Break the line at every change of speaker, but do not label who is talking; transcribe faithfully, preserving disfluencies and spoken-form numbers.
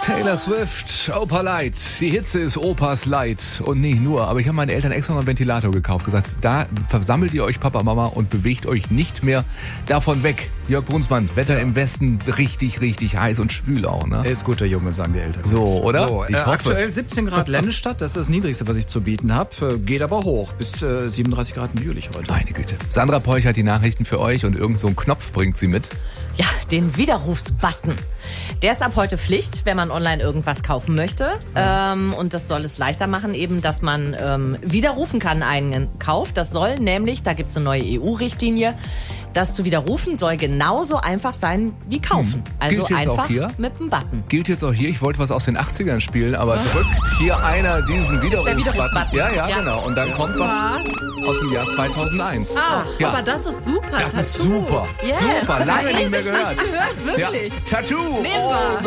Taylor Swift, Opa Light. Die Hitze ist Opas Light. Und nicht nur, aber ich habe meinen Eltern extra noch einen Ventilator gekauft. Gesagt, da versammelt ihr euch, Papa, Mama, und bewegt euch nicht mehr davon weg. Jörg Brunsmann, Wetter ja. im Westen richtig, richtig heiß und schwül auch, ne?
Er ist guter Junge, sagen die Eltern.
So, oder?
So, äh, aktuell siebzehn Grad Lennestadt, das ist das Niedrigste, was ich zu bieten habe. Geht aber hoch, bis äh, siebenunddreißig Grad in Jülich heute.
Meine Güte. Sandra Peuch hat die Nachrichten für euch und irgend so einen Knopf bringt sie mit.
Ja, den Widerrufsbutton. Der ist ab heute Pflicht, wenn man online irgendwas kaufen möchte. Ähm, und das soll es leichter machen, eben, dass man ähm, widerrufen kann einen Kauf. Das soll nämlich, da gibt's eine neue E U-Richtlinie, das zu widerrufen soll genauso einfach sein wie kaufen. Also
Gilt jetzt
einfach
auch hier?
mit einem Button.
Gilt jetzt auch hier. Ich wollte was aus den achtzigern spielen, aber drückt hier einer diesen Widerrufsbutton.
Widerrufsbutton.
Ja, ja,
Ja.
genau. Und dann kommt was aus dem Jahr zweitausendeins.
Ah,
Ja.
aber das ist super.
Das ist
Tattoo.
super.
Yeah.
Super. Lange nicht mehr
Ewig
gehört.
nicht gehört, wirklich.
Ja. Tattoo.
Nehmen wir.
Oh,